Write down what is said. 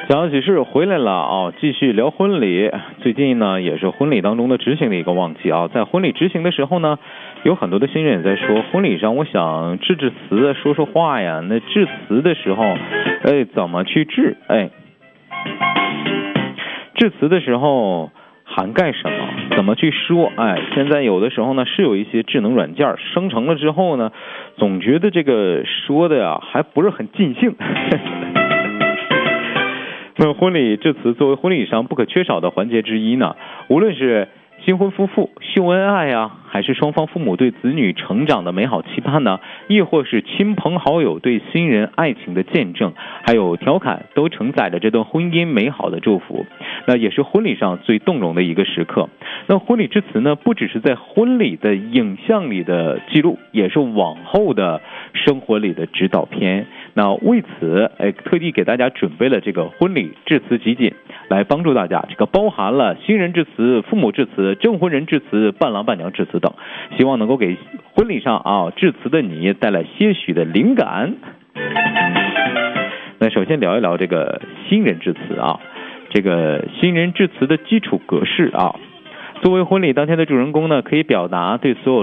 小喜事回来了啊，继续聊婚礼。最近呢，也是婚礼当中的执行的一个旺季啊。在婚礼执行的时候呢，有很多的新人也在说，婚礼上我想致辞，说说话呀。那致辞的时候，怎么去致？致辞的时候涵盖什么？怎么去说？现在有的时候呢，是有一些智能软件生成了之后呢，总觉得这个说的呀还不是很尽兴。那婚礼致辞作为婚礼上不可缺少的环节之一呢，无论是新婚夫妇秀恩爱呀，还是双方父母对子女成长的美好期盼呢，亦或是亲朋好友对新人爱情的见证，还有调侃，都承载着这段婚姻美好的祝福。那也是婚礼上最动容的一个时刻。那婚礼致辞呢，不只是在婚礼的影像里的记录，也是往后的生活里的指导片。那为此，特地给大家准备了这个婚礼致辞集锦，来帮助大家。这个包含了新人致辞、父母致辞、证婚人致辞、伴郎伴娘致辞等，希望能够给婚礼上致辞的你带来些许的灵感。那首先聊一聊这个新人致辞啊，这个新人致辞的基础格式啊。作为婚礼当天的主人公呢，可以表达对所有